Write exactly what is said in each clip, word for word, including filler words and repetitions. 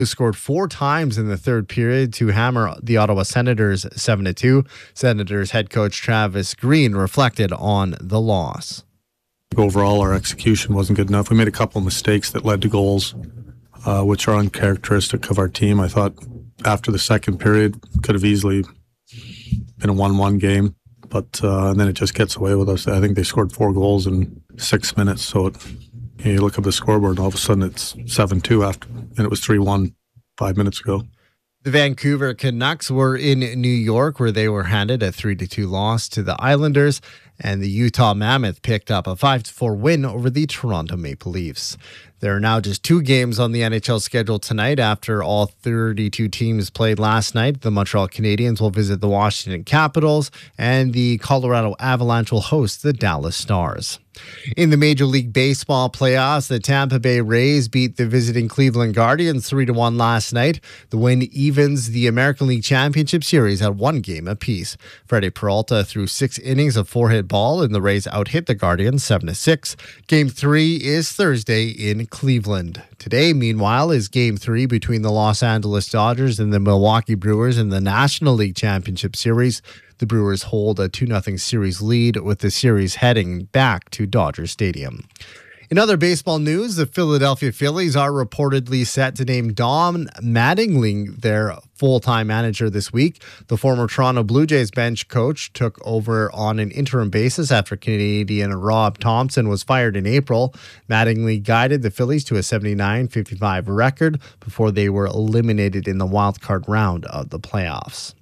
who scored four times in the third period to hammer the Ottawa Senators seven to two. Senators head coach Travis Green reflected on the loss. Overall, our execution wasn't good enough. We made a couple of mistakes that led to goals, uh, which are uncharacteristic of our team. I thought after the second period, could have easily been a one one game, but uh, and then it just gets away with us. I think they scored four goals in six minutes, so it, you know, you look at the scoreboard and all of a sudden it's seven two after, and it was three one five minutes ago. The Vancouver Canucks were in New York, where they were handed a three to two loss to the Islanders, and the Utah Mammoth picked up a five to four win over the Toronto Maple Leafs. There are now just two games on the N H L schedule tonight after all thirty-two teams played last night. The Montreal Canadiens will visit the Washington Capitals, and the Colorado Avalanche will host the Dallas Stars. In the Major League Baseball playoffs, the Tampa Bay Rays beat the visiting Cleveland Guardians three to one last night. The win evens the American League Championship Series at one game apiece. Freddie Peralta threw six innings of four-hit ball, and the Rays out-hit the Guardians seven to six. Game three is Thursday in Cleveland. Today, meanwhile, is Game three between the Los Angeles Dodgers and the Milwaukee Brewers in the National League Championship Series. The Brewers hold a two nothing series lead, with the series heading back to Dodger Stadium. In other baseball news, the Philadelphia Phillies are reportedly set to name Don Mattingly their full-time manager this week. The former Toronto Blue Jays bench coach took over on an interim basis after Canadian Rob Thompson was fired in April. Mattingly guided the Phillies to a seventy-nine fifty-five record before they were eliminated in the wild-card round of the playoffs.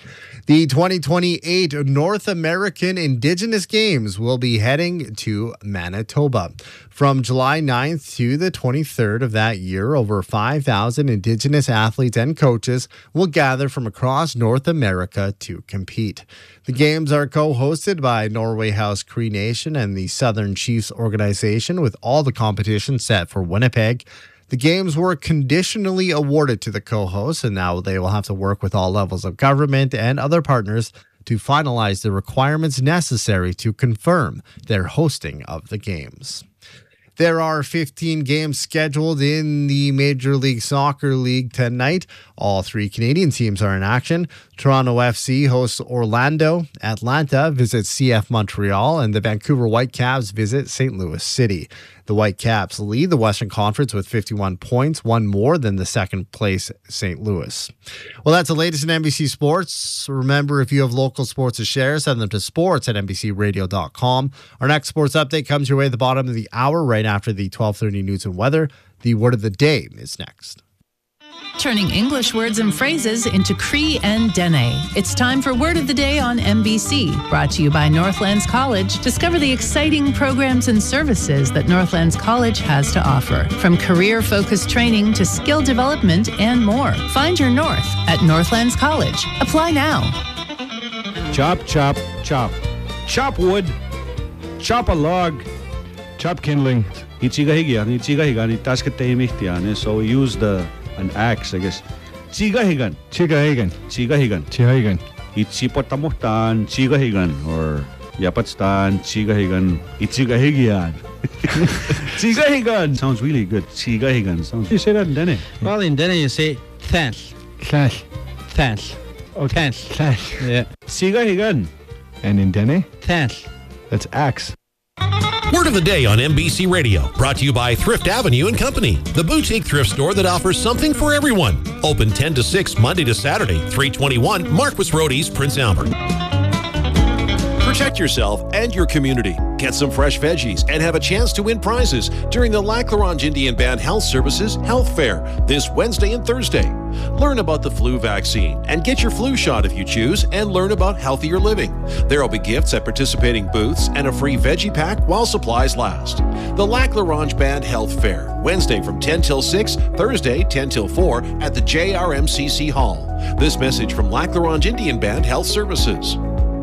The twenty twenty-eight North American Indigenous Games will be heading to Manitoba. From July ninth to the twenty-third of that year, over five thousand Indigenous athletes and coaches will gather from across North America to compete. The games are co-hosted by Norway House Cree Nation and the Southern Chiefs organization, with all the competition set for Winnipeg. The games were conditionally awarded to the co-hosts, and now they will have to work with all levels of government and other partners to finalize the requirements necessary to confirm their hosting of the games. There are fifteen games scheduled in the Major League Soccer League tonight. All three Canadian teams are in action. Toronto F C hosts Orlando, Atlanta visits C F Montreal, and the Vancouver Whitecaps visit Saint Louis City. The Whitecaps lead the Western Conference with fifty-one points, one more than the second place Saint Louis. Well, that's the latest in N B C Sports. Remember, if you have local sports to share, send them to sports at N B C radio dot com. Our next sports update comes your way at the bottom of the hour, right after the twelve thirty news and weather. The word of the day is next. Turning English words and phrases into Cree and Dene. It's time for Word of the Day on N B C, brought to you by Northlands College. Discover the exciting programs and services that Northlands College has to offer, from career-focused training to skill development and more. Find your North at Northlands College. Apply now. Chop, chop, chop. Chop wood. Chop a log. Chop kindling. Ichigahigian, ichigahigan, itaskatehimihtian. So we use the an axe, I guess. Chigahigan. Chigahigan. Chigahigan. Chigahigan. Ichipotamuhtan, chigahigan. Or yapatstan, chigahigan, ichigahigian. Chigahigan. Sounds really good. Chigahigan. Sounds. You say that in Dene? Well, in Dene you say thanks. Thanks. Thanks. Oh, thanks. Thanks. Yeah. Chigahigan. And in Dene? Thanks. That's axe. Word of the Day on N B C Radio, brought to you by Thrift Avenue and Company, the boutique thrift store that offers something for everyone. Open ten to six Monday to Saturday, three twenty-one Marquis Road East, Prince Albert. Protect yourself and your community. Get some fresh veggies and have a chance to win prizes during the Lac La Ronge Indian Band Health Services Health Fair this Wednesday and Thursday. Learn about the flu vaccine and get your flu shot if you choose, and learn about healthier living. There will be gifts at participating booths and a free veggie pack while supplies last. The Lac La Ronge Band Health Fair, Wednesday from ten till six, Thursday ten till four at the J R M C C Hall. This message from Lac La Ronge Indian Band Health Services.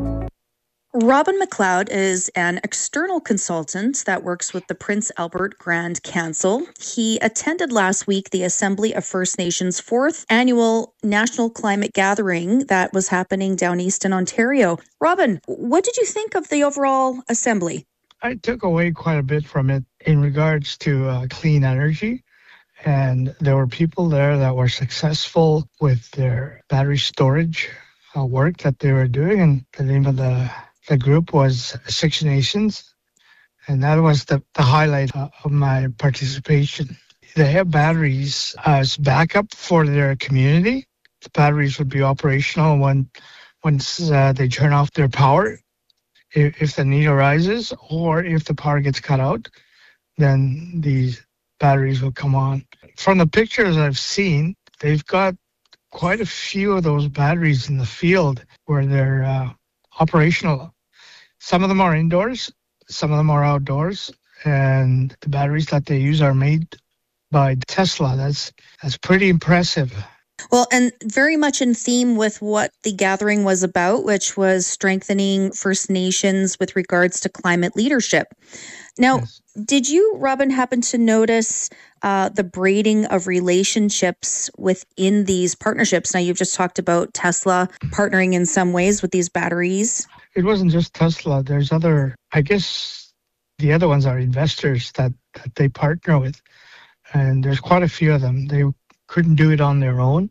Robin McLeod is an external consultant that works with the Prince Albert Grand Council. He attended last week the Assembly of First Nations fourth annual National Climate Gathering that was happening down east in Ontario. Robin, what did you think of the overall assembly? I took away quite a bit from it in regards to uh, clean energy And there were people there that were successful with their battery storage uh, work that they were doing. And the name of the, the group was Six Nations. And that was the, the highlight uh, of my participation. They have batteries as backup for their community. The batteries would be operational when, once uh, they turn off their power. If, if the need arises or if the power gets cut out, then these batteries will come on. From the pictures I've seen, they've got quite a few of those batteries in the field where they're uh, operational. Some of them are indoors, some of them are outdoors, and the batteries that they use are made by Tesla. That's that's pretty impressive. Well, and very much in theme with what the gathering was about, which was strengthening First Nations with regards to climate leadership. Now, yes. Did you, Robin, happen to notice uh, the braiding of relationships within these partnerships? Now, you've just talked about Tesla partnering in some ways with these batteries. It wasn't just Tesla. There's other, I guess the other ones are investors that, that they partner with. And there's quite a few of them. They couldn't do it on their own.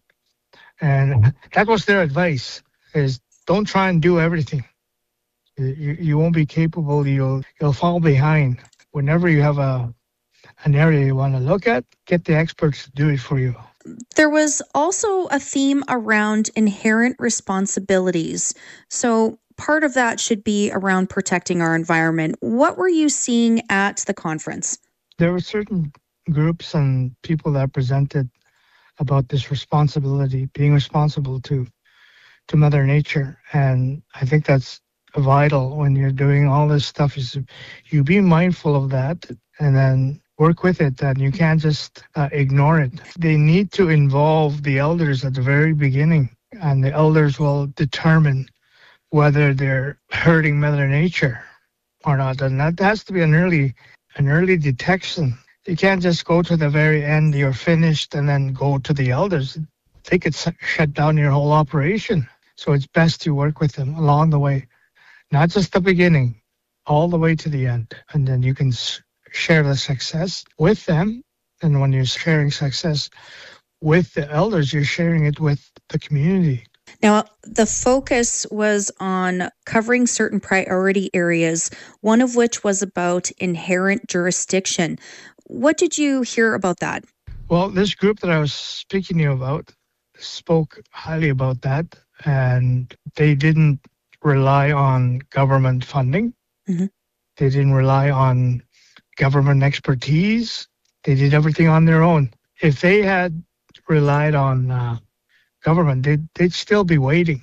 And that was their advice, is don't try and do everything. You, you won't be capable. You'll you'll fall behind. Whenever you have a an area you want to look at, get the experts to do it for you. There was also a theme around inherent responsibilities. So part of that should be around protecting our environment. What were you seeing at the conference? There were certain groups and people that presented about this responsibility, being responsible to to Mother Nature. And I think that's vital when you're doing all this stuff, is you be mindful of that and then work with it, and you can't just uh, ignore it. They need to involve the elders at the very beginning, and the elders will determine whether they're hurting Mother Nature or not. And that has to be an early an early detection. You can't just go to the very end, you're finished, and then go to the elders. They could shut down your whole operation. So it's best to work with them along the way, not just the beginning, all the way to the end. And then you can share the success with them. And when you're sharing success with the elders, you're sharing it with the community. Now, the focus was on covering certain priority areas, one of which was about inherent jurisdiction. What did you hear about that? Well, this group that I was speaking to you about spoke highly about that, and they didn't rely on government funding. Mm-hmm. They didn't rely on government expertise. They did everything on their own. If they had relied on uh, government, they'd, they'd still be waiting.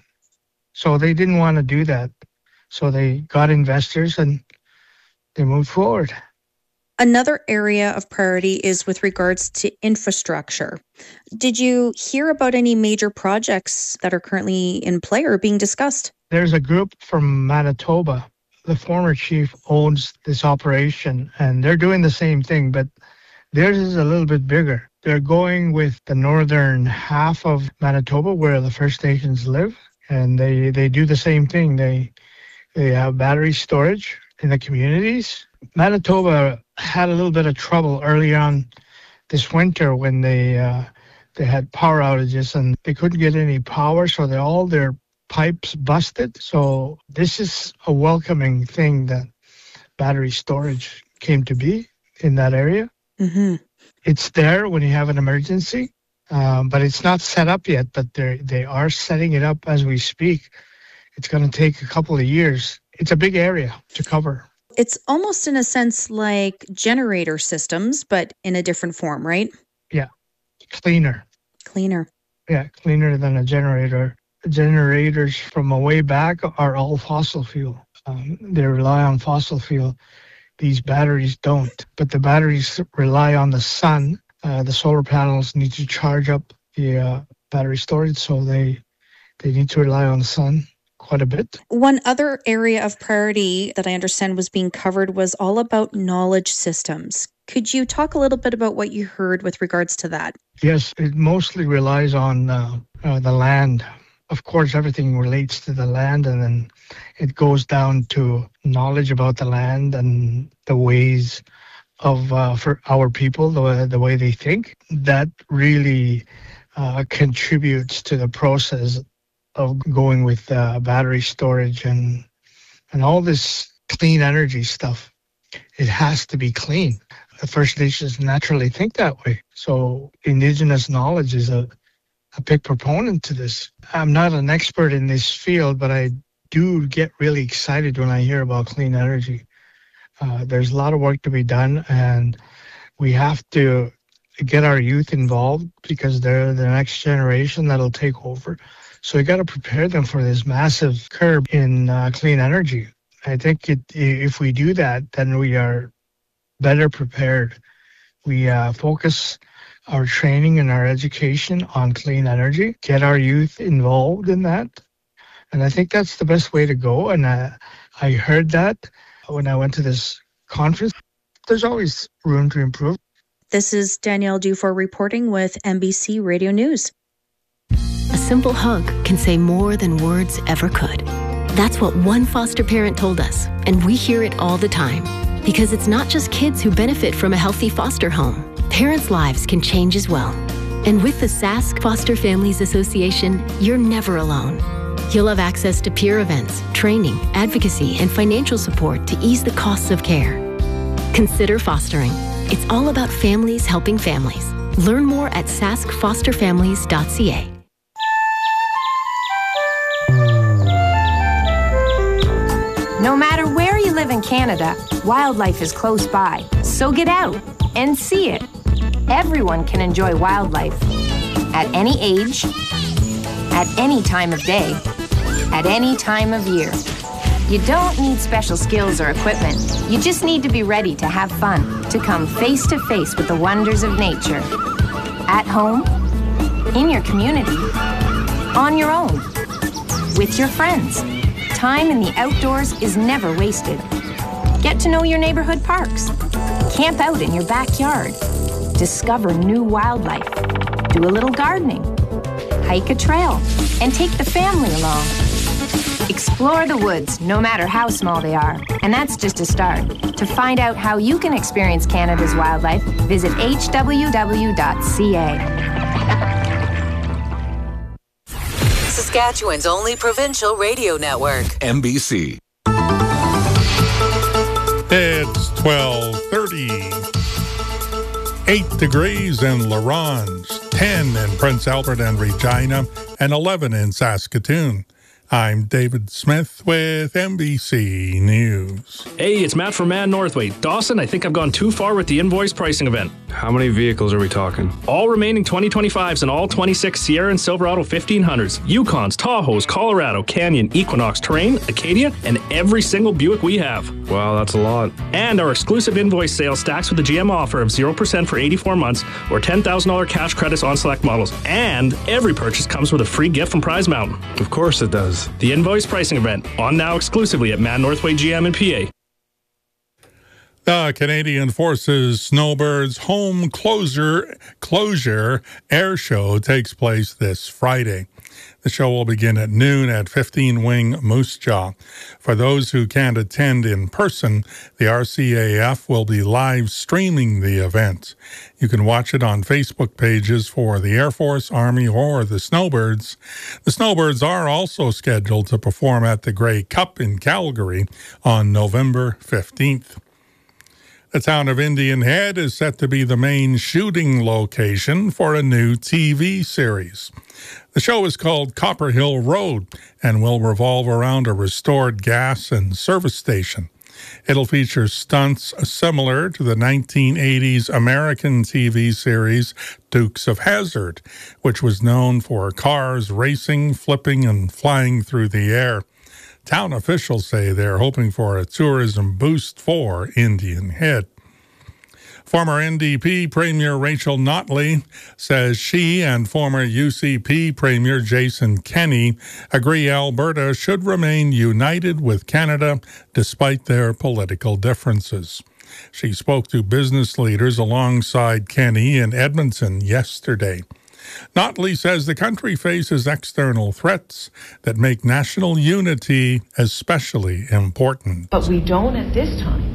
So they didn't want to do that. So they got investors and they moved forward. Another area of priority is with regards to infrastructure. Did you hear about any major projects that are currently in play or being discussed? There's a group from Manitoba. The former chief owns this operation, and they're doing the same thing, but theirs is a little bit bigger. They're going with the northern half of Manitoba where the First Nations live, and they, they do the same thing. They they have battery storage in the communities. Manitoba had a little bit of trouble early on this winter when they uh, they had power outages and they couldn't get any power, so they, all their pipes busted. So this is a welcoming thing that battery storage came to be in that area. Mm-hmm. It's there when you have an emergency, um, but it's not set up yet, but they they are setting it up as we speak. It's going to take a couple of years. It's a big area to cover. It's almost in a sense like generator systems, but in a different form, right? Yeah. Cleaner. Cleaner. Yeah, cleaner than a generator. Generators from a way back are all fossil fuel. Um, they rely on fossil fuel. These batteries don't. But the batteries rely on the sun. Uh, the solar panels need to charge up the uh, battery storage, so they they need to rely on the sun quite a bit. One other area of priority that I understand was being covered was all about knowledge systems. Could you talk a little bit about what you heard with regards to that? Yes, it mostly relies on uh, uh, the land. Of course, everything relates to the land, and then it goes down to knowledge about the land and the ways of uh, for our people, the, the way they think, that really uh, contributes to the process of going with uh, battery storage and and all this clean energy stuff. It has to be clean. The First Nations naturally think that way. So Indigenous knowledge is a, a big proponent to this. I'm not an expert in this field, but I do get really excited when I hear about clean energy. Uh, there's a lot of work to be done, and we have to get our youth involved because they're the next generation that'll take over. So we got to prepare them for this massive curve in uh, clean energy. I think it, if we do that, then we are better prepared. We uh, focus our training and our education on clean energy, get our youth involved in that. And I think that's the best way to go. And I, I heard that when I went to this conference. There's always room to improve. This is Danielle Dufour reporting with N B C Radio News. A simple hug can say more than words ever could. That's what one foster parent told us, and we hear it all the time. Because it's not just kids who benefit from a healthy foster home. Parents' lives can change as well. And with the Sask Foster Families Association, you're never alone. You'll have access to peer events, training, advocacy, and financial support to ease the costs of care. Consider fostering. It's all about families helping families. Learn more at sask foster families dot c a. No matter where you live in Canada, wildlife is close by. So get out and see it. Everyone can enjoy wildlife at any age, at any time of day, at any time of year. You don't need special skills or equipment. You just need to be ready to have fun, to come face to face with the wonders of nature. At home, in your community, on your own, with your friends. Time in the outdoors is never wasted. Get to know your neighborhood parks. Camp out in your backyard. Discover new wildlife. Do a little gardening. Hike a trail and take the family along. Explore the woods, no matter how small they are. And that's just a start. To find out how you can experience Canada's wildlife, visit h w w dot c a. Saskatchewan's only provincial radio network. N B C. It's twelve thirty. eight degrees in La Ronge, ten in Prince Albert and Regina, and eleven in Saskatoon. I'm David Smith with N B C News. Hey, it's Matt from Man Northway. Dawson, I think I've gone too far with the invoice pricing event. How many vehicles are we talking? All remaining twenty twenty-fives and all twenty-six Sierra and Silverado fifteen hundreds, Yukons, Tahoes, Colorado, Canyon, Equinox, Terrain, Acadia, and every single Buick we have. Wow, that's a lot. And our exclusive invoice sale stacks with a G M offer of zero percent for eighty-four months or ten thousand dollars cash credits on select models. And every purchase comes with a free gift from Prize Mountain. Of course it does. The invoice pricing event, on now exclusively at Man Northway G M in P A. The Canadian Forces Snowbirds Home Closure, Closure Air Show takes place this Friday. The show will begin at noon at fifteen Wing Moose Jaw. For those who can't attend in person, the R C A F will be live streaming the event. You can watch it on Facebook pages for the Air Force, Army, or the Snowbirds. The Snowbirds are also scheduled to perform at the Grey Cup in Calgary on November fifteenth. The town of Indian Head is set to be the main shooting location for a new T V series. The show is called Copper Hill Road and will revolve around a restored gas and service station. It'll feature stunts similar to the nineteen eighties American T V series Dukes of Hazzard, which was known for cars racing, flipping, and flying through the air. Town officials say they're hoping for a tourism boost for Indian Head. Former N D P Premier Rachel Notley says she and former U C P Premier Jason Kenney agree Alberta should remain united with Canada despite their political differences. She spoke to business leaders alongside Kenney in Edmonton yesterday. Notley says the country faces external threats that make national unity especially important. But we don't at this time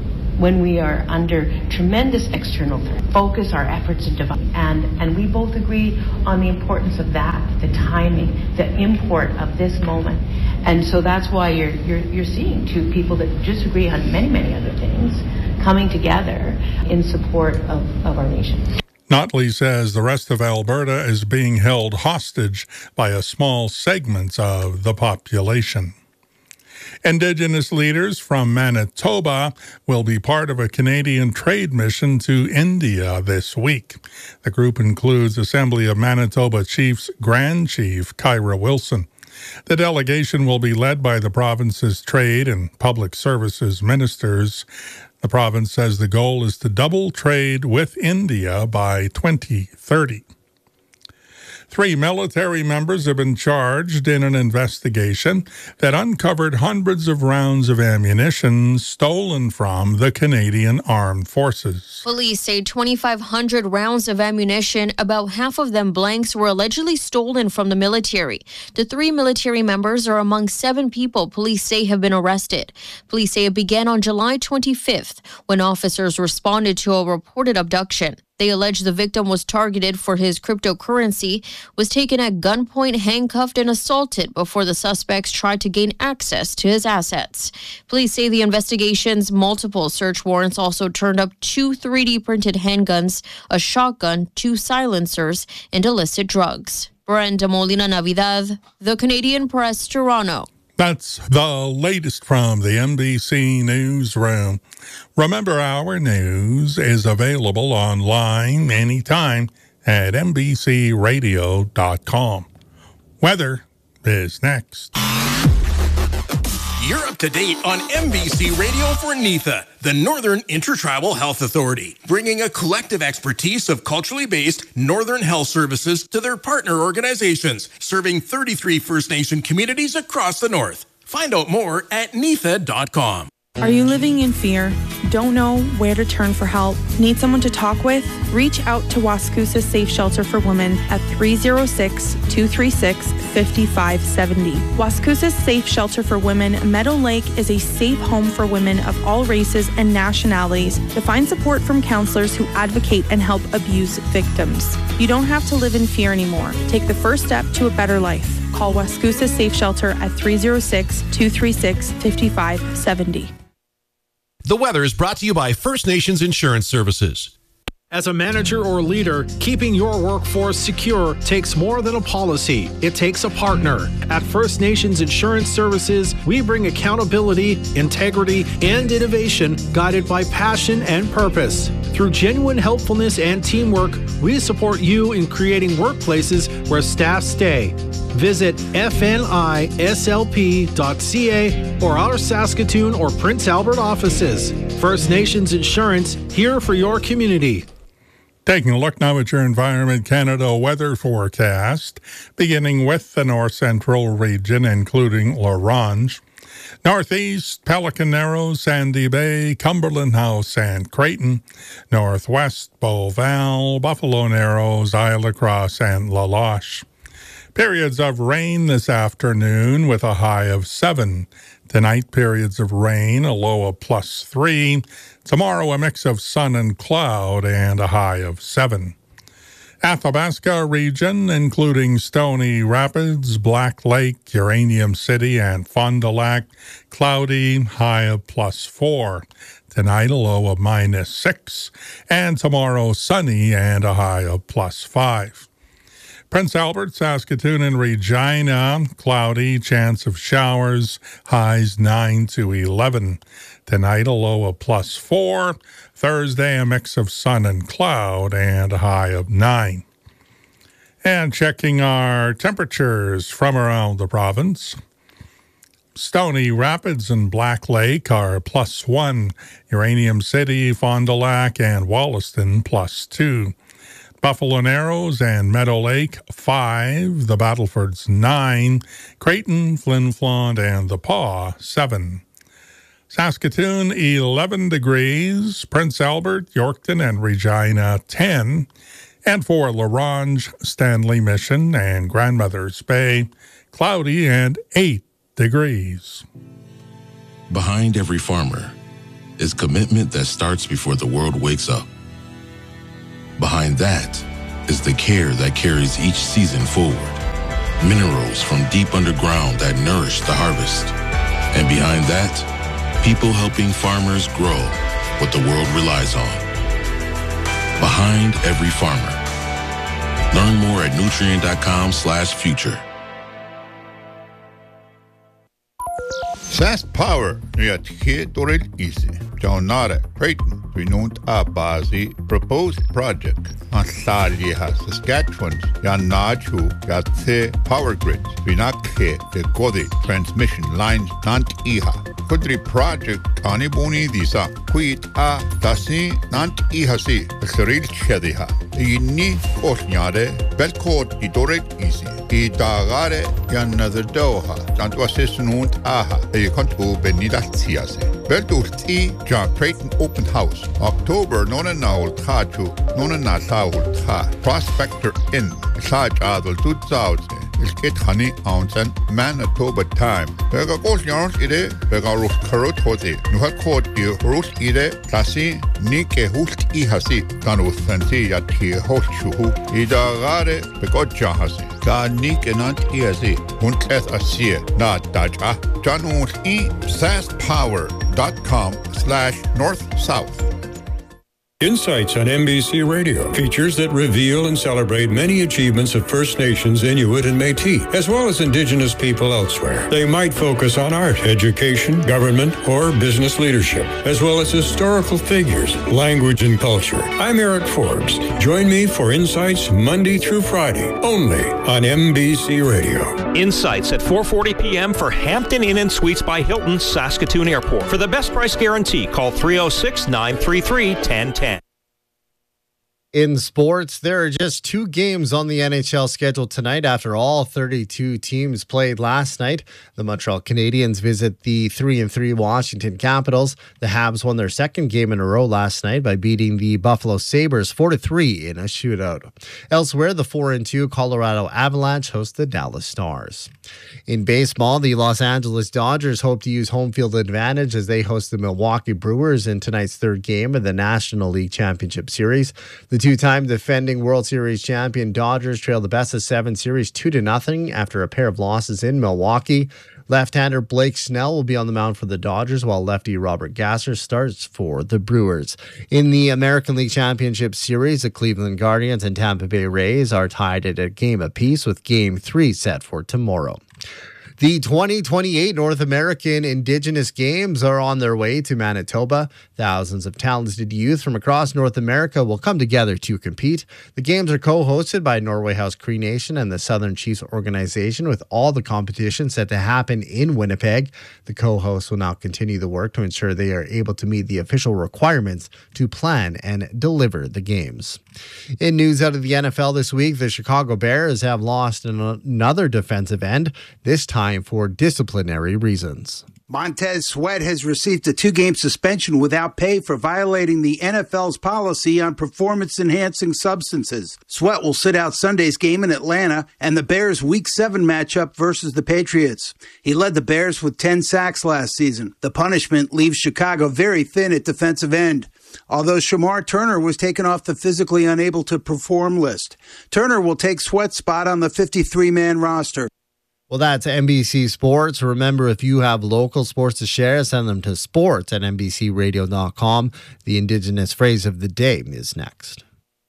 when we are under tremendous external threat, focus our efforts and develop. And, and we both agree on the importance of that, the timing, the import of this moment. And so that's why you're, you're, you're seeing two people that disagree on many, many other things coming together in support of, of our nation. Notley says the rest of Alberta is being held hostage by a small segment of the population. Indigenous leaders from Manitoba will be part of a Canadian trade mission to India this week. The group includes Assembly of Manitoba Chiefs Grand Chief Kyra Wilson. The delegation will be led by the province's trade and public services ministers. The province says the goal is to double trade with India by twenty thirty. Three military members have been charged in an investigation that uncovered hundreds of rounds of ammunition stolen from the Canadian Armed Forces. Police say twenty-five hundred rounds of ammunition, about half of them blanks, were allegedly stolen from the military. The three military members are among seven people police say have been arrested. Police say it began on July twenty-fifth when officers responded to a reported abduction. They allege the victim was targeted for his cryptocurrency, was taken at gunpoint, handcuffed, and assaulted before the suspects tried to gain access to his assets. Police say the investigation's multiple search warrants also turned up two three D printed handguns, a shotgun, two silencers, and illicit drugs. Brenda Molina Navidad, The Canadian Press, Toronto. That's the latest from the N B C Newsroom. Remember, our news is available online anytime at N B C radio dot com. Weather is next. You're up to date on N B C Radio for NEITHA, the Northern Intertribal Health Authority, bringing a collective expertise of culturally based Northern health services to their partner organizations, serving thirty-three First Nation communities across the North. Find out more at neitha dot com. Are you living in fear? Don't know where to turn for help? Need someone to talk with? Reach out to Wascusa Safe Shelter for Women at three oh six, two three six, five five seven oh. Wascusa Safe Shelter for Women Meadow Lake is a safe home for women of all races and nationalities to find support from counselors who advocate and help abuse victims. You don't have to live in fear anymore. Take the first step to a better life. Call Wascusa Safe Shelter at three oh six, two three six, five five seven oh. The weather is brought to you by First Nations Insurance Services. As a manager or leader, keeping your workforce secure takes more than a policy. It takes a partner. At First Nations Insurance Services, we bring accountability, integrity, and innovation guided by passion and purpose. Through genuine helpfulness and teamwork, we support you in creating workplaces where staff stay. Visit F N I S L P dot C A or our Saskatoon or Prince Albert offices. First Nations Insurance, here for your community. Taking a look now at your Environment Canada weather forecast, beginning with the north central region, including La Ronge. Northeast, Pelican Narrows, Sandy Bay, Cumberland House, and Creighton. Northwest, Beauval, Buffalo Narrows, Isle La Crosse, and La Loche. Periods of rain this afternoon with a high of seven. Tonight, periods of rain, a low of plus three. Tomorrow, a mix of sun and cloud and a high of seven. Athabasca region, including Stony Rapids, Black Lake, Uranium City, and Fond du Lac, cloudy, high of plus four. Tonight, a low of minus six. And tomorrow, sunny and a high of plus five. Prince Albert, Saskatoon, and Regina, cloudy, chance of showers, highs nine to eleven. Tonight, a low of plus four. Thursday, a mix of sun and cloud, and a high of nine. And checking our temperatures from around the province. Stony Rapids and Black Lake are plus one. Uranium City, Fond du Lac, and Wollaston, plus two. Buffalo Narrows and Meadow Lake, five. The Battlefords, nine. Creighton, Flin Flon, and The Pas, seven. Saskatoon, eleven degrees. Prince Albert, Yorkton, and Regina, ten. And for La Ronge, Stanley Mission, and Grandmother's Bay, cloudy and eight degrees. Behind every farmer is commitment that starts before the world wakes up. Behind that is the care that carries each season forward. Minerals from deep underground that nourish the harvest. And behind that, people helping farmers grow what the world relies on. Behind every farmer. Learn more at nutrient.com slash future. Sask Power at Dorel Easy. Jaunare, Creighton, Renewed Abazi, proposed project on Saliha, Saskatchewan, Yanaju, Yatse Power Grids, Vinakhe, the Gode transmission lines, Nant Iha. Kudri project, Kanibuni Disa, Quit A, Dasi, Nant Ihasi, Seril Shadiha. Inni, Osnyare, Belcourt, Idorek Easy. Idagare, Yanather Doha, Dantuasis Aha, a contu Benidatiase. Belturti, John Creighton Open House, October, Nona Naul Taju, Nona Nasaul Ta, Prospector Inn, Saj Adel Tutzauze, Ilkit Honey Ounce, Manitoba Time. Vega Gos Yarns Ide, Vega Rus Karot Hose, Nuhakot, Rus Ide, Tasi, Nike Hust Ihasi, Danus Fancy Yati Hoshu, Ida Gare, Begoja Hasi. Da Nik enant Ihasi, Hunketh Asia, Not Daja, Janus E. saskpower.com slash north south. Insights on N B C Radio, features that reveal and celebrate many achievements of First Nations, Inuit, and Métis, as well as Indigenous people elsewhere. They might focus on art, education, government, or business leadership, as well as historical figures, language, and culture. I'm Eric Forbes. Join me for Insights Monday through Friday, only on N B C Radio. Insights at four forty p.m. for Hampton Inn and Suites by Hilton, Saskatoon Airport. For the best price guarantee, call three oh six, nine three three, one oh one oh. In sports, there are just two games on the N H L schedule tonight after all thirty-two teams played last night. The Montreal Canadiens visit the three and three Washington Capitals. The Habs won their second game in a row last night by beating the Buffalo Sabres four to three in a shootout. Elsewhere, the four and two Colorado Avalanche host the Dallas Stars. In baseball, the Los Angeles Dodgers hope to use home field advantage as they host the Milwaukee Brewers in tonight's third game of the National League Championship Series. The two-time defending World Series champion Dodgers trail the best of seven series two to nothing after a pair of losses in Milwaukee. Left-hander Blake Snell will be on the mound for the Dodgers, while lefty Robert Gasser starts for the Brewers. In the American League Championship Series, the Cleveland Guardians and Tampa Bay Rays are tied at a game apiece, with Game three set for tomorrow. The twenty twenty-eight North American Indigenous Games are on their way to Manitoba. Thousands of talented youth from across North America will come together to compete. The games are co-hosted by Norway House Cree Nation and the Southern Chiefs organization, with all the competitions set to happen in Winnipeg. The co-hosts will now continue the work to ensure they are able to meet the official requirements to plan and deliver the games. In news out of the N F L this week, the Chicago Bears have lost another defensive end, this time for disciplinary reasons. Montez Sweat has received a two-game suspension without pay for violating the N F L's policy on performance-enhancing substances. Sweat will sit out Sunday's game in Atlanta and the Bears' Week seven matchup versus the Patriots. He led the Bears with ten sacks last season. The punishment leaves Chicago very thin at defensive end, although Shamar Turner was taken off the physically unable to perform list. Turner will take Sweat's spot on the fifty-three man roster. Well, that's N B C Sports. Remember, if you have local sports to share, send them to sports at N B C radio dot com. The Indigenous phrase of the day is next.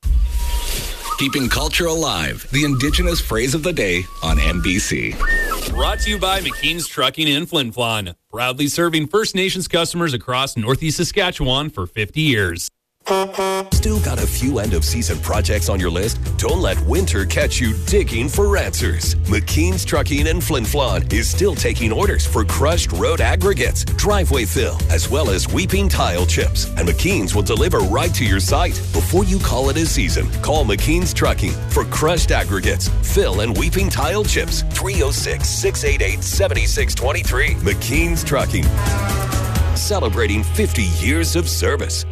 Keeping culture alive. The Indigenous phrase of the day on N B C. Brought to you by McKean's Trucking in Flin Flon. Proudly serving First Nations customers across Northeast Saskatchewan for fifty years. Still got a few end-of-season projects on your list? Don't let winter catch you digging for answers. McKean's Trucking in Flin Flon is still taking orders for crushed road aggregates, driveway fill, as well as weeping tile chips. And McKean's will deliver right to your site before you call it a season. Call McKean's Trucking for crushed aggregates, fill, and weeping tile chips. three oh six, six eight eight, seven six two three. McKean's Trucking. Celebrating fifty years of service.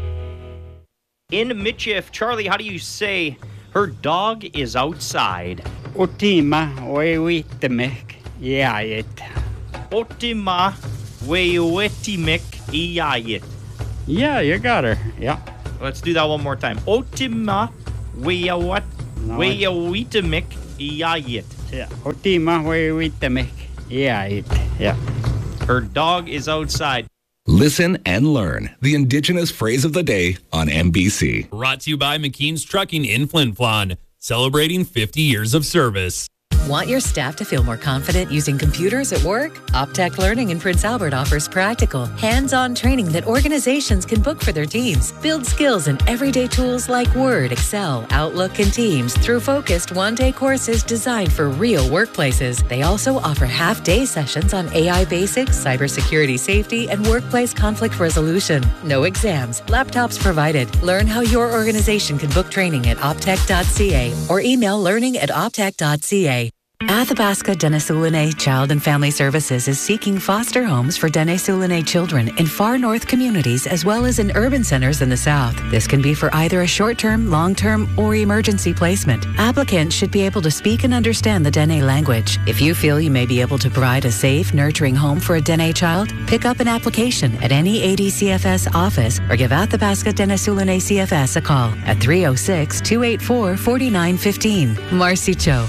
In Michif, Charlie, how do you say her dog is outside? Otima weiwitimek iayit. Otima weiwitimek iayit. Yeah, you got her. Yeah. Let's do that one more time. Otima Weyawat Weyawitamik Iyayit. Yeah. Otima Weyawitamik Iyayit. Yeah. Her dog is outside. Listen and learn the Indigenous phrase of the day on M B C. Brought to you by McKean's Trucking in Flin Flon, celebrating fifty years of service. Want your staff to feel more confident using computers at work? Optech Learning in Prince Albert offers practical, hands-on training that organizations can book for their teams. Build skills in everyday tools like Word, Excel, Outlook, and Teams through focused one-day courses designed for real workplaces. They also offer half-day sessions on A I basics, cybersecurity safety, and workplace conflict resolution. No exams, laptops provided. Learn how your organization can book training at optech dot c a or email learning at optech dot c a. Athabasca Dene Sulene Child and Family Services is seeking foster homes for Dene Sulene children in far north communities as well as in urban centers in the south. This can be for either a short-term, long-term, or emergency placement. Applicants should be able to speak and understand the Dene language. If you feel you may be able to provide a safe, nurturing home for a Dene child, pick up an application at any A D C F S office or give Athabasca Dene Sulene C F S a call at three oh six, two eight four, four nine one five. Marcy Cho.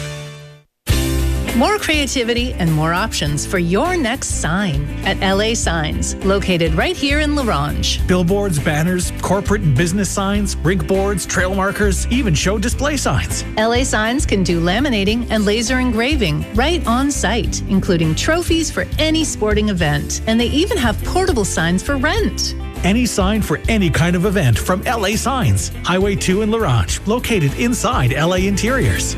More creativity and more options for your next sign at L A Signs, located right here in La Ronge. Billboards, banners, corporate and business signs, rink boards, trail markers, even show display signs. L A Signs can do laminating and laser engraving right on site, including trophies for any sporting event. And they even have portable signs for rent. Any sign for any kind of event from L A Signs. Highway two in La Ronge, located inside L A Interiors.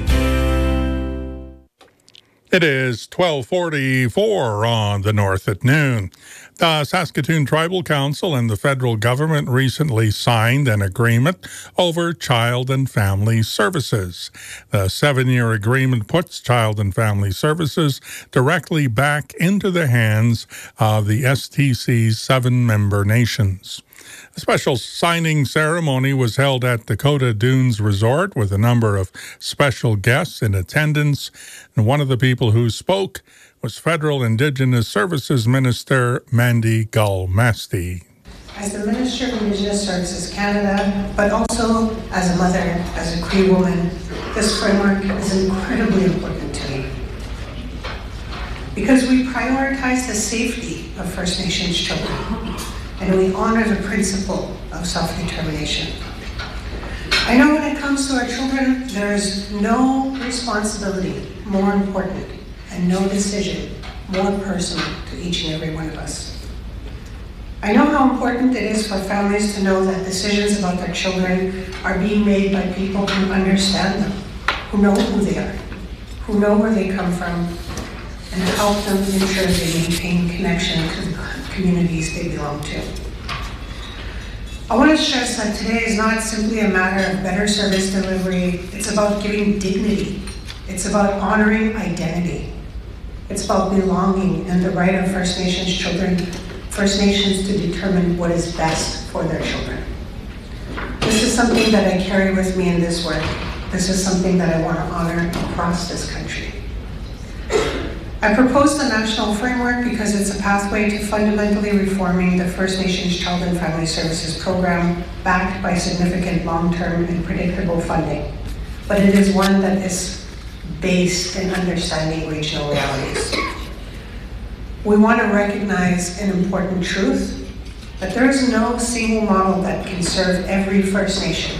It is twelve forty-four on the North at noon. The Saskatoon Tribal Council and the federal government recently signed an agreement over child and family services. The seven-year agreement puts child and family services directly back into the hands of the S T C's seven member nations. A special signing ceremony was held at Dakota Dunes Resort with a number of special guests in attendance, and one of the people who spoke was Federal Indigenous Services Minister Mandy Gull-Masti. As the Minister of Indigenous Services Canada, but also as a mother, as a Cree woman, this framework is incredibly important to me. Because we prioritize the safety of First Nations children, and we honor the principle of self-determination. I know when it comes to our children, there is no responsibility more important and no decision more personal to each and every one of us. I know how important it is for families to know that decisions about their children are being made by people who understand them, who know who they are, who know where they come from, and help them ensure they maintain connection to the communities they belong to. I want to stress that today is not simply a matter of better service delivery, it's about giving dignity. It's about honoring identity. It's about belonging and the right of First Nations children, First Nations to determine what is best for their children. This is something that I carry with me in this work. This is something that I want to honor across this country. I proposed the national framework because it's a pathway to fundamentally reforming the First Nations Child and Family Services Program, backed by significant long-term and predictable funding. But it is one that is based in understanding regional realities. We want to recognize an important truth, that there is no single model that can serve every First Nation.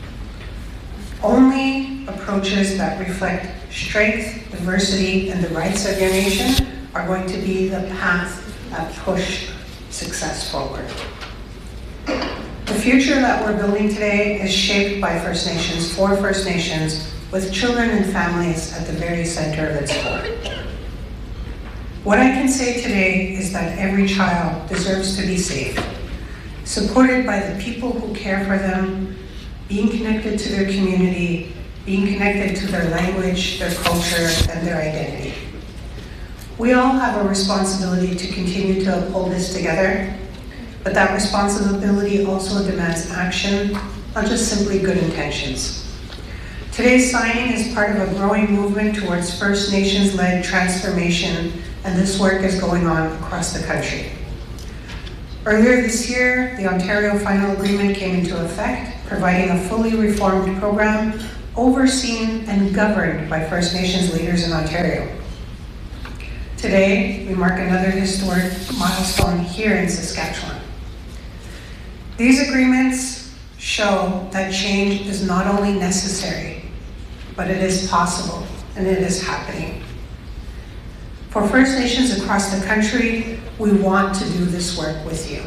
Only approaches that reflect strength, diversity, and the rights of your nation are going to be the path that push success forward. The future that we're building today is shaped by First Nations, for First Nations, with children and families at the very center of its core. What I can say today is that every child deserves to be safe, supported by the people who care for them, being connected to their community, being connected to their language, their culture, and their identity. We all have a responsibility to continue to uphold this together, but that responsibility also demands action, not just simply good intentions. Today's signing is part of a growing movement towards First Nations-led transformation, and this work is going on across the country. Earlier this year, the Ontario Final Agreement came into effect, providing a fully reformed program overseen and governed by First Nations leaders in Ontario. Today, we mark another historic milestone here in Saskatchewan. These agreements show that change is not only necessary, but it is possible and it is happening. For First Nations across the country, we want to do this work with you.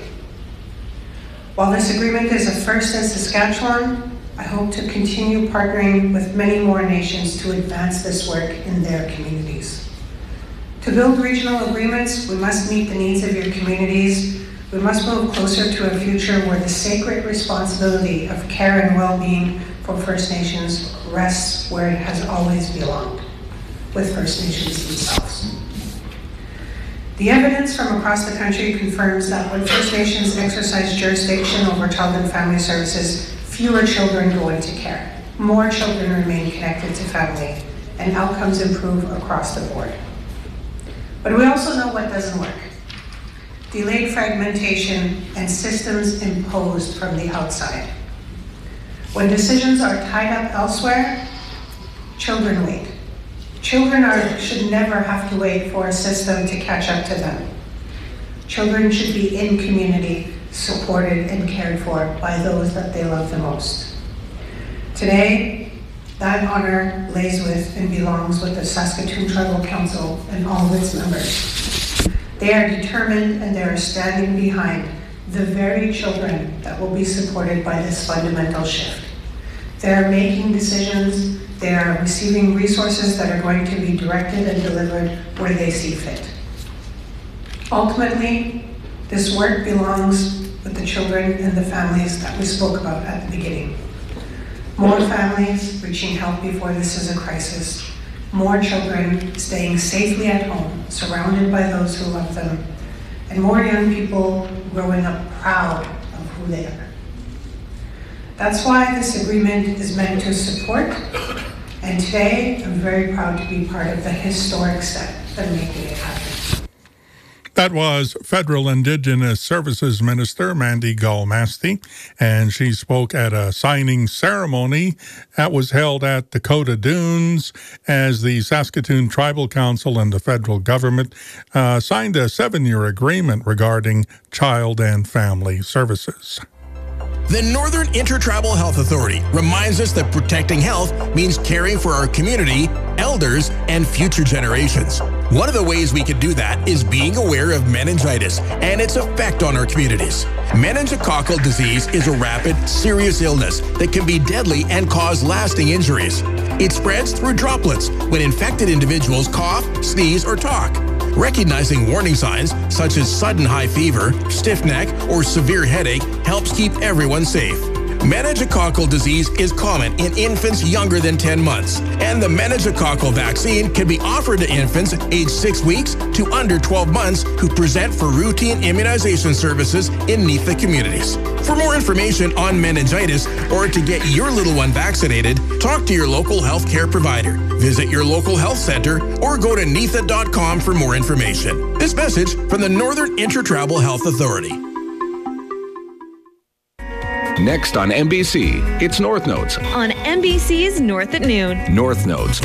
While this agreement is a first in Saskatchewan, I hope to continue partnering with many more nations to advance this work in their communities. To build regional agreements, we must meet the needs of your communities. We must move closer to a future where the sacred responsibility of care and well-being for First Nations rests where it has always belonged, with First Nations themselves. The evidence from across the country confirms that when First Nations exercise jurisdiction over child and family services, fewer children go into care, more children remain connected to family, and outcomes improve across the board. But we also know what doesn't work. Delayed fragmentation and systems imposed from the outside. When decisions are tied up elsewhere, children wait. Children are, should never have to wait for a system to catch up to them. Children should be in community, supported and cared for by those that they love the most. Today, that honor lays with and belongs with the Saskatoon Tribal Council and all of its members. They are determined and they are standing behind the very children that will be supported by this fundamental shift. They are making decisions, they are receiving resources that are going to be directed and delivered where they see fit. Ultimately, this work belongs with the children and the families that we spoke about at the beginning. More families reaching help before this is a crisis. More children staying safely at home, surrounded by those who love them. And more young people growing up proud of who they are. That's why this agreement is meant to support. And today, I'm very proud to be part of the historic step of making it happen. That was Federal Indigenous Services Minister Mandy Galmasti, and she spoke at a signing ceremony that was held at Dakota Dunes as the Saskatoon Tribal Council and the federal government uh, signed a seven-year agreement regarding child and family services. The Northern Intertribal Health Authority reminds us that protecting health means caring for our community, elders, and future generations. One of the ways we can do that is being aware of meningitis and its effect on our communities. Meningococcal disease is a rapid, serious illness that can be deadly and cause lasting injuries. It spreads through droplets when infected individuals cough, sneeze, or talk. Recognizing warning signs such as sudden high fever, stiff neck, or severe headache helps keep everyone safe. Meningococcal disease is common in infants younger than ten months, and the meningococcal vaccine can be offered to infants aged six weeks to under twelve months who present for routine immunization services in N I T H communities. For more information on meningitis or to get your little one vaccinated, talk to your local healthcare provider, visit your local health center, or go to N I T H dot com for more information. This message from the Northern Intertribal Health Authority. Next on N B C, it's North Notes. On N B C's North at Noon. North Notes.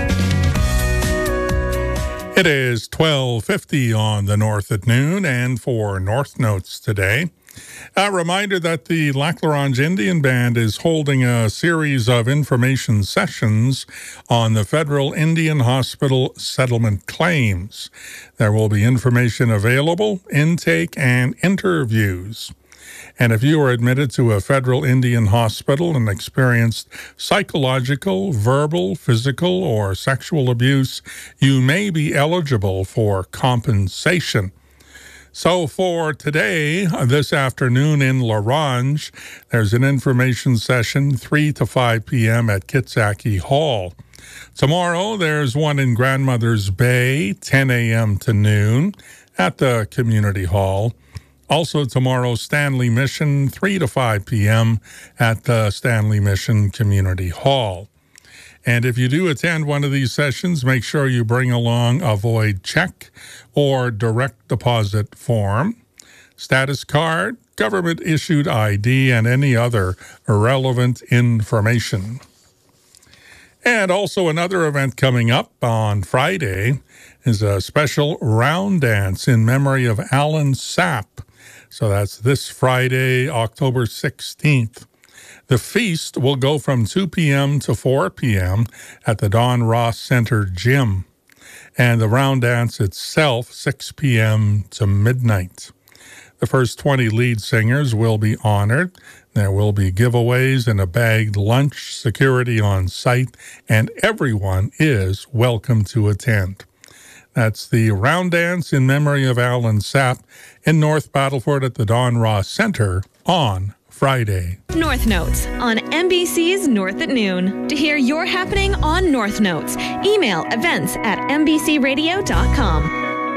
It is twelve fifty on the North at Noon, and for North Notes today, a reminder that the Lac La Ronge Indian Band is holding a series of information sessions on the Federal Indian Hospital settlement claims. There will be information available, intake, and interviews. And if you are admitted to a federal Indian hospital and experienced psychological, verbal, physical, or sexual abuse, you may be eligible for compensation. So for today, this afternoon in La Ronge, there's an information session three to five p.m. at Kitsaki Hall. Tomorrow, there's one in Grandmother's Bay, ten a.m. to noon at the Community Hall. Also tomorrow, Stanley Mission, three to five p.m. at the Stanley Mission Community Hall. And if you do attend one of these sessions, make sure you bring along a void check or direct deposit form. status card, government-issued I D, and any other irrelevant information. And also another event coming up on Friday is a special round dance in memory of Alan Sapp. So that's this Friday, October sixteenth. The feast will go from two p.m. to four p.m. at the Don Ross Center Gym. And the round dance itself, six p.m. to midnight. The first twenty lead singers will be honored. There will be giveaways and a bagged lunch, security on site, and everyone is welcome to attend. That's the round dance in memory of Alan Sapp in North Battleford at the Don Ross Center on Friday. North Notes on N B C's North at Noon. To hear your happening on North Notes, email events at n b c radio dot com.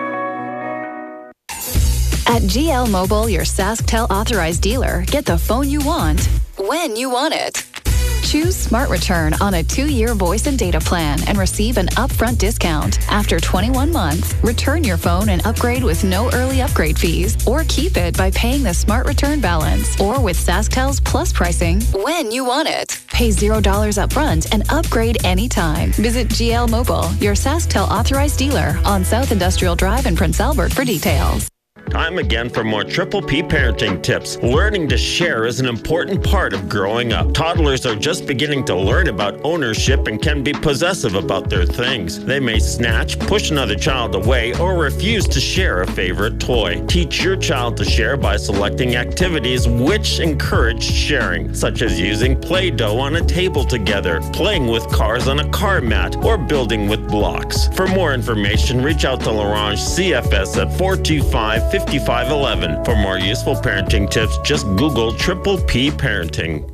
At G L Mobile, your SaskTel authorized dealer, get the phone you want, when you want it. Choose Smart Return on a two-year voice and data plan and receive an upfront discount. After twenty-one months, return your phone and upgrade with no early upgrade fees, or keep it by paying the Smart Return balance, or with SaskTel's Plus pricing, when you want it. Pay zero dollars upfront and upgrade anytime. Visit G L Mobile, your SaskTel authorized dealer, on South Industrial Drive in Prince Albert for details. Time again for more Triple P parenting tips. Learning to share is an important part of growing up. Toddlers are just beginning to learn about ownership and can be possessive about their things. They may snatch, push another child away, or refuse to share a favorite toy. Teach your child to share by selecting activities which encourage sharing, such as using Play-Doh on a table together, playing with cars on a car mat, or building with blocks. For more information, reach out to Larange C F S at four two five, five five one one. For more useful parenting tips, just Google Triple P Parenting.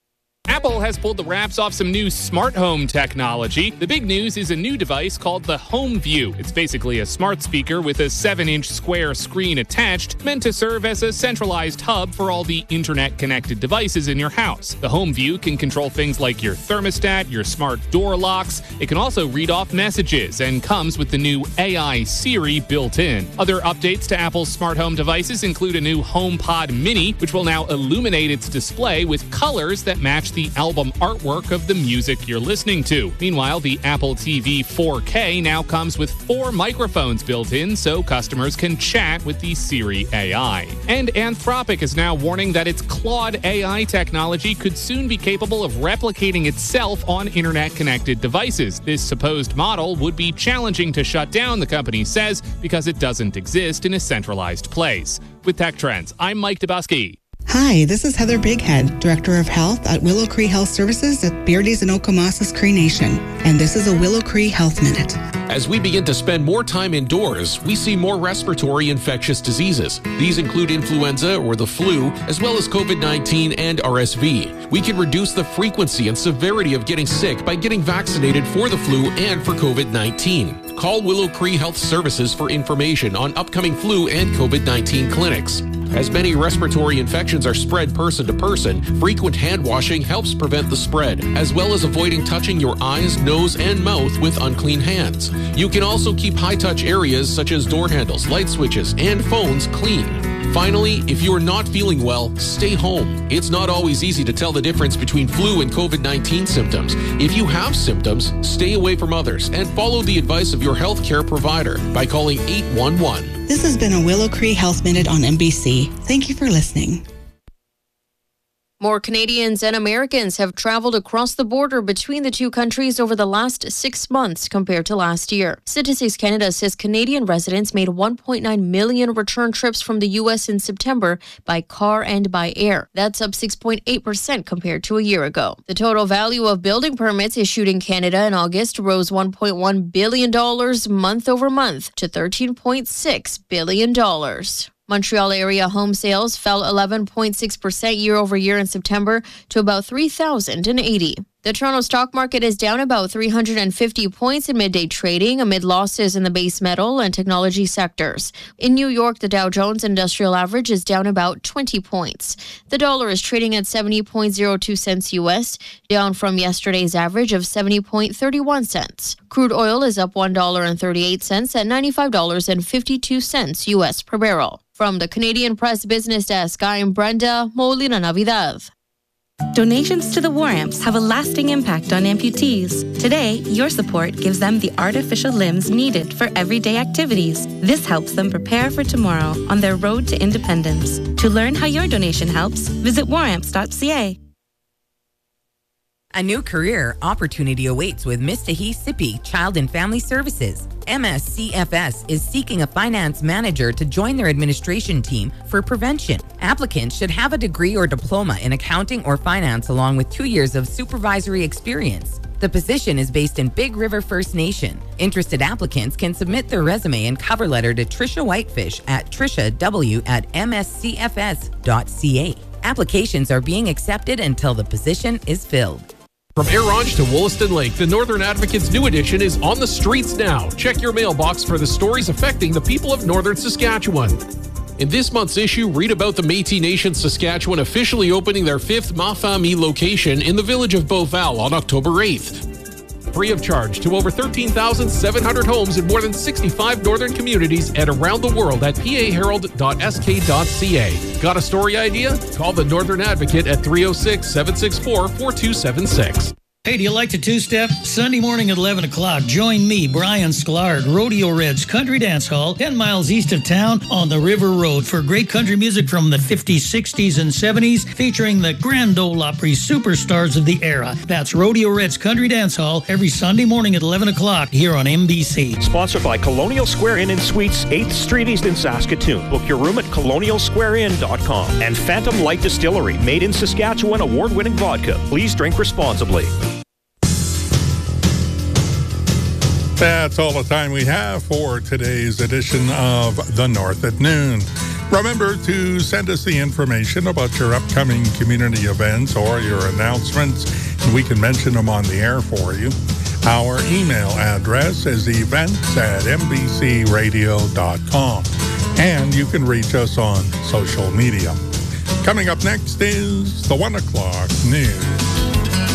Apple has pulled the wraps off some new smart home technology. The big news is a new device called the Home View. It's basically a smart speaker with a seven inch square screen attached, meant to serve as a centralized hub for all the internet-connected devices in your house. The Home View can control things like your thermostat, your smart door locks. It can also read off messages and comes with the new A I Siri built in. Other updates to Apple's smart home devices include a new HomePod Mini, which will now illuminate its display with colors that match the album artwork of the music you're listening to. Meanwhile, the Apple T V four K now comes with four microphones built in so customers can chat with the Siri A I. And Anthropic is now warning that its Claude A I technology could soon be capable of replicating itself on internet-connected devices. This supposed model would be challenging to shut down, the company says, because it doesn't exist in a centralized place. With Tech Trends, I'm Mike Dubusky. Hi, this is Heather Bighead, Director of Health at Willow Cree Health Services at Beardy's and Okomasa's Cree Nation, and this is a Willow Cree Health Minute. As we begin to spend more time indoors, we see more respiratory infectious diseases. These include influenza or the flu, as well as COVID nineteen and R S V. We can reduce the frequency and severity of getting sick by getting vaccinated for the flu and for COVID nineteen. Call Willow Cree Health Services for information on upcoming flu and COVID nineteen clinics. As many respiratory infections are spread person to person, frequent hand washing helps prevent the spread, as well as avoiding touching your eyes, nose, and mouth with unclean hands. You can also keep high-touch areas such as door handles, light switches, and phones clean. Finally, if you are not feeling well, stay home. It's not always easy to tell the difference between flu and COVID nineteen symptoms. If you have symptoms, stay away from others and follow the advice of your healthcare provider by calling eight one one. This has been a Willow Cree Health Minute on N B C. Thank you for listening. More Canadians and Americans have traveled across the border between the two countries over the last six months compared to last year. Statistics Canada says Canadian residents made one point nine million return trips from the U S in September by car and by air. That's up six point eight percent compared to a year ago. The total value of building permits issued in Canada in August rose one point one billion dollars month over month to thirteen point six billion dollars. Montreal area home sales fell eleven point six percent year over year in September to about three thousand eighty. The Toronto stock market is down about three hundred fifty points in midday trading amid losses in the base metal and technology sectors. In New York, the Dow Jones Industrial Average is down about twenty points. The dollar is trading at seventy point zero two cents U S, down from yesterday's average of seventy point three one cents. Crude oil is up one dollar and thirty-eight cents at ninety-five dollars and fifty-two cents U S per barrel. From the Canadian Press Business Desk, I'm Brenda Molina Navidad. Donations to the War Amps have a lasting impact on amputees. Today, your support gives them the artificial limbs needed for everyday activities. This helps them prepare for tomorrow on their road to independence. To learn how your donation helps, visit war amps dot c a. A new career opportunity awaits with Mistahi Sipi Child and Family Services. M S C F S is seeking a finance manager to join their administration team for prevention. Applicants should have a degree or diploma in accounting or finance along with two years of supervisory experience. The position is based in Big River First Nation. Interested applicants can submit their resume and cover letter to Trisha Whitefish at trishaw at m s c f s dot c a. Applications are being accepted until the position is filled. From Air Rouge to Wollaston Lake, the Northern Advocate's new edition is on the streets now. Check your mailbox for the stories affecting the people of Northern Saskatchewan. In this month's issue, read about the Métis Nation Saskatchewan officially opening their fifth Ma Famille location in the village of Beauval on October eighth. Free of charge to over thirteen thousand seven hundred homes in more than sixty-five northern communities and around the world at p a herald dot s k dot c a. Got a story idea? Call the Northern Advocate at three oh six, seven six four, four two seven six. Hey, do you like to two-step? Sunday morning at eleven o'clock, join me, Brian Sklar, Rodeo Reds Country Dance Hall, ten miles east of town on the River Road for great country music from the fifties, sixties, and seventies, featuring the Grand Ole Opry superstars of the era. That's Rodeo Reds Country Dance Hall every Sunday morning at eleven o'clock here on M B C. Sponsored by Colonial Square Inn and Suites, eighth Street East in Saskatoon. Book your room at colonial square inn dot com. And Phantom Light Distillery, made in Saskatchewan, award-winning vodka. Please drink responsibly. That's all the time we have for today's edition of The North at Noon. Remember to send us the information about your upcoming community events or your announcements, and we can mention them on the air for you. Our email address is events at m b c radio dot com, and you can reach us on social media. Coming up next is the one o'clock news.